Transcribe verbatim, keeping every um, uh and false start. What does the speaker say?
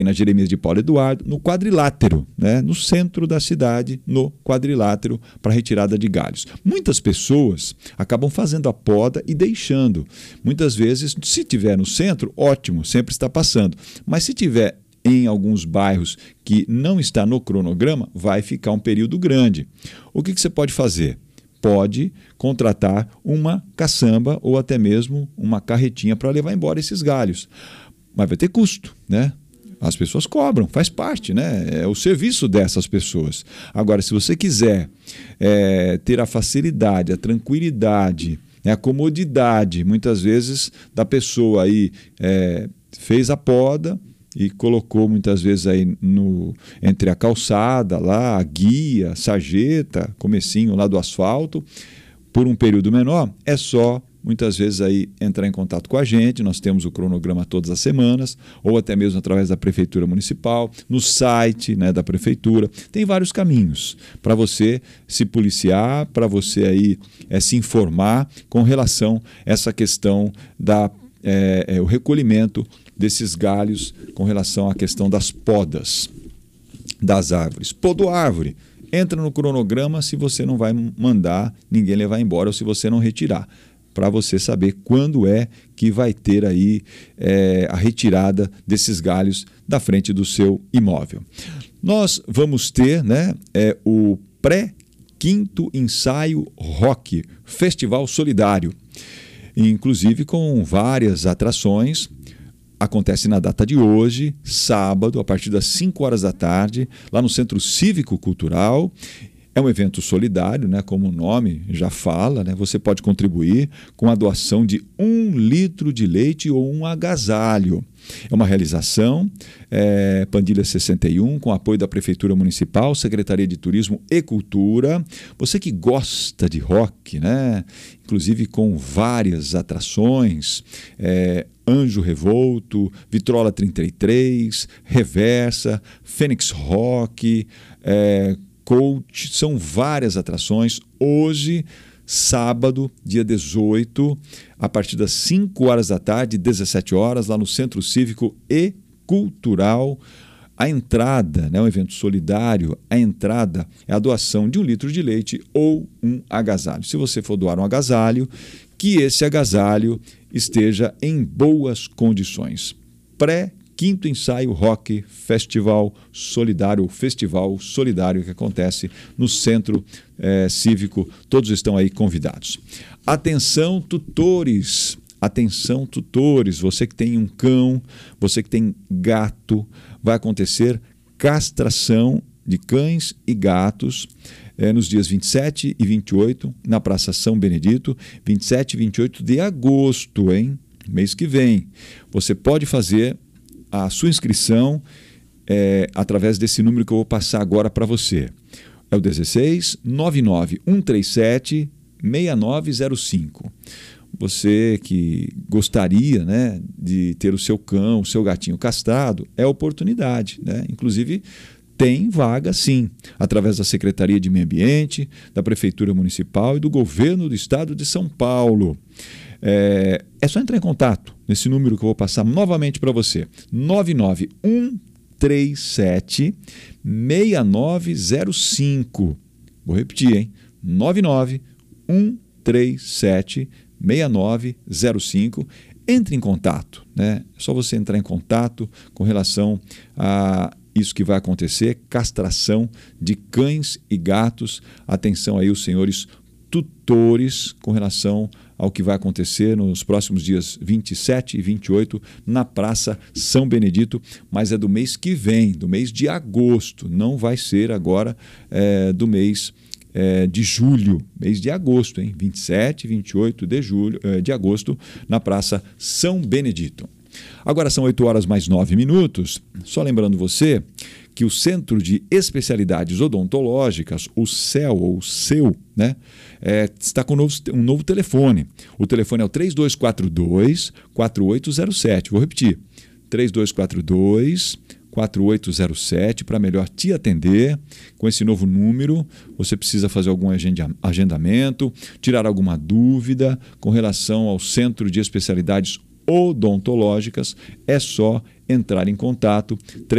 na Jeremias de Paulo Eduardo, no quadrilátero, né? No centro da cidade, no quadrilátero, para retirada de galhos. Muitas pessoas acabam fazendo a poda e deixando. Muitas vezes, se tiver no centro, ótimo, sempre está passando. Mas se tiver em alguns bairros que não está no cronograma, vai ficar um período grande. O que que você pode fazer? Pode contratar uma caçamba ou até mesmo uma carretinha para levar embora esses galhos. Mas vai ter custo, né? As pessoas cobram, faz parte, né? É o serviço dessas pessoas. Agora, se você quiser é, ter a facilidade, a tranquilidade, né, a comodidade, muitas vezes, da pessoa aí, é, fez a poda e colocou muitas vezes aí no, entre a calçada, lá, a guia, sarjeta, comecinho lá do asfalto, por um período menor, é só muitas vezes aí entrar em contato com a gente. Nós temos o cronograma todas as semanas, ou até mesmo através da Prefeitura Municipal, no site, né, da Prefeitura. Tem vários caminhos para você se policiar, para você aí é, se informar com relação a essa questão da é, é, o recolhimento desses galhos com relação à questão das podas das árvores. Podou árvore, entra no cronograma se você não vai mandar ninguém levar embora ou se você não retirar, para você saber quando é que vai ter aí é, a retirada desses galhos da frente do seu imóvel. Nós vamos ter, né, é, o pré-quinto ensaio rock, Festival Solidário, inclusive com várias atrações. Acontece na data de hoje, sábado, a partir das cinco horas da tarde, lá no Centro Cívico Cultural. É um evento solidário, né, como o nome já fala, né, você pode contribuir com a doação de um litro de leite ou um agasalho. É uma realização, é, Pandilha sessenta e um, com apoio da Prefeitura Municipal, Secretaria de Turismo e Cultura. Você que gosta de rock, né, inclusive com várias atrações, é, Anjo Revolto, Vitrola trinta e três, Reversa, Fênix Rock, é, Coach, são várias atrações. Hoje, sábado, dia dezoito, a partir das cinco horas da tarde, dezessete horas, lá no Centro Cívico e Cultural. A entrada, né, um evento solidário, a entrada é a doação de um litro de leite ou um agasalho. Se você for doar um agasalho, que esse agasalho esteja em boas condições. Pré Quinto ensaio Rock Festival Solidário, Festival Solidário que acontece no Centro é, Cívico. Todos estão aí convidados. Atenção, tutores! Atenção, tutores! Você que tem um cão, você que tem gato, vai acontecer castração de cães e gatos é, nos dias vinte e sete e vinte e oito, na Praça São Benedito, vinte e sete e vinte e oito de agosto, hein? Mês que vem. Você pode fazer a sua inscrição é, através desse número que eu vou passar agora para você. É o dezesseis, nove nove um três sete, seis nove zero cinco. Você que gostaria, né, de ter o seu cão, o seu gatinho castrado, é a oportunidade, né? Inclusive, tem vaga sim, através da Secretaria de Meio Ambiente, da Prefeitura Municipal e do Governo do Estado de São Paulo. É, é só entrar em contato nesse número que eu vou passar novamente para você, nove nove um três sete, seis nove zero cinco. Vou repetir, hein? nove nove um três sete, seis nove zero cinco. Entre em contato, né? É só você entrar em contato com relação a isso que vai acontecer, castração de cães e gatos. Atenção aí os senhores tutores com relação ao que vai acontecer nos próximos dias vinte e sete e vinte e oito na Praça São Benedito, mas é do mês que vem, do mês de agosto, não vai ser agora é, do mês é, de julho, mês de agosto, hein? vinte e sete e vinte e oito de, julho, é, de agosto, na Praça São Benedito. Agora são oito horas mais nove minutos, só lembrando você que o Centro de Especialidades Odontológicas, o C E L, ou o S E U, né, é, está com um novo, um novo telefone. O telefone é o três dois quatro dois, quatro oito zero sete. Vou repetir, três dois quatro dois, quatro oito zero sete, para melhor te atender. Com esse novo número, você precisa fazer algum agendamento, tirar alguma dúvida com relação ao Centro de Especialidades Odontológicas, é só entrar em contato.